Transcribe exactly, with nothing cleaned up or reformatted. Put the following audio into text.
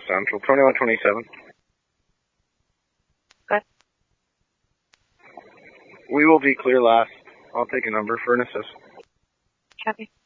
Central, twenty-one twenty-seven. Good. We will be clear last. I'll take a number for an assist. Copy.